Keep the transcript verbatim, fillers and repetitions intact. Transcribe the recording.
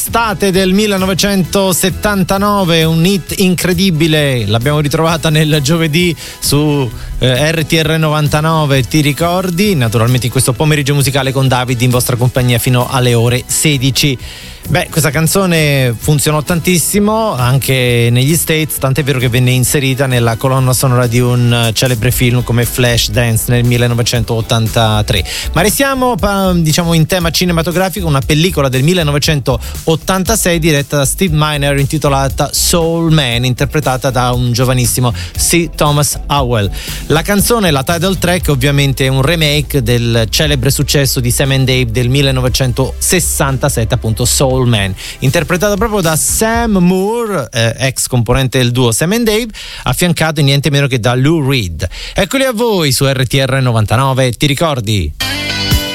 estate del millenovecentosettantanove, un hit incredibile, l'abbiamo ritrovata nel giovedì su eh, R T R novantanove, ti ricordi? Naturalmente in questo pomeriggio musicale con David in vostra compagnia fino alle ore sedici. Beh, questa canzone funzionò tantissimo anche negli States, tant'è vero che venne inserita nella colonna sonora di un celebre film come Flashdance nel millenovecentottantatré. Ma restiamo diciamo in tema cinematografico, una pellicola del millenovecentottantasei diretta da Steve Miner intitolata Soul Man, interpretata da un giovanissimo C. Thomas Howell. La canzone, la title track, ovviamente è un remake del celebre successo di Sam and Dave del millenovecentosessantasette, appunto Soul Man, interpretato proprio da Sam Moore, eh, ex componente del duo Sam and Dave, affiancato niente meno che da Lou Reed. Eccoli a voi su R T R novantanove, ti ricordi?